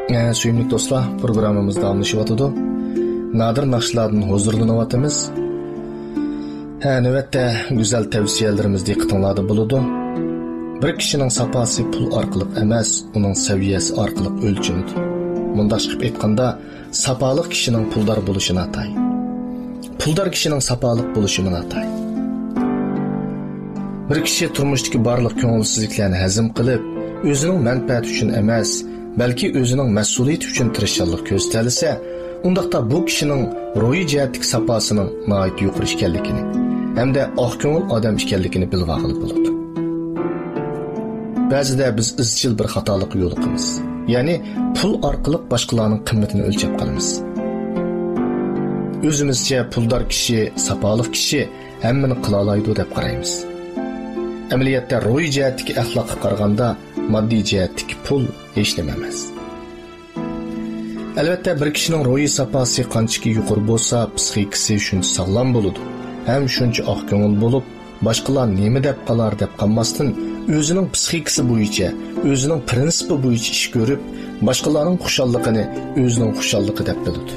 Suyumlik dostlar, programımız davamlaşıvatıdı. Nadir Nakşilardan huzurlanıvatımız. Növbette güzel tavsiyelerimiz diqqatinglarda buludu. Bir kişinin sapası pul arqılıq emas, onun seviyesi arqılıq ölçünüdür. Mundaq qilib aytganda, sapalıq kişinin puldar buluşuna atay. Puldar kişinin sapalıq buluşuna atay. Bir kişi turmushdagi barliq ko'ngilsizliklarni hazm qilib, o'zining manfaati uchun emas, balki o'zining mas'uliyati uchun tirishchilik ko'rsatilsa, undaqda bu kishining ruhiy jihatlik sapasining nihoyat yuqori ekanligini, hamda oq ko'ngil odam ekanligini bilib olib bo'ladi. Ba'zida biz izchil bir xatolik yo'liqimiz. Ya'ni pul orqali boshqalarning qimmatini o'lchab qolamiz. O'zimizcha puldor kishi, sapoliq kishi hammani qila oladi deb qaraymiz. Amaliyotda ruhiy jihatdagi axloqqa qaraganda moddiy jihatdagi pul hech nima emas. Albatta bir kishining ruhiy sapasi qanchaki yuqori bo'lsa, psixikasi shuncha sog'lom bo'ladi. Ham shuncha oq ko'ngil bo'lib, boshqalar nima deb qolar deb qolmasdan, o'zining psixikasi bo'yicha, o'zining prinsipi bo'yicha ish ko'rib, boshqalarning xushalligini o'zining xushalligi deb biladi.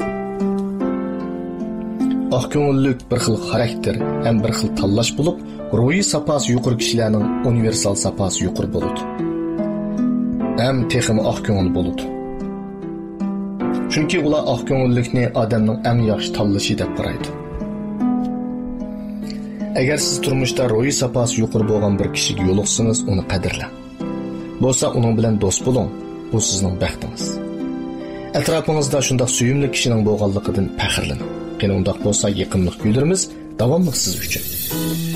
Oq ko'ngillik bir xil xarakter, ham bir xil tanlash bo'lib, ruhiy sapasi yuqori kishilarning universal sapasi yuqori bo'ladi. Ham texim oq ko'ngil bo'ladi. Chunki ular oq ko'ngillikni odamning eng yaxshi tanlashi deb qaraydi. Agar siz turmushda ruhiy sapasi yuqori bo'lgan bir kishiga yo'liqsangiz, uni qadrlang. Bo'lsa, uning bilan do'st bo'ling. Bu sizning baxtingiz. Atrofingizda shunday suyumli kishining bo'lganligidan faxrlaning. Qani undaq bo'lsa, yaqinlik kuydirimiz davomli siz uchun.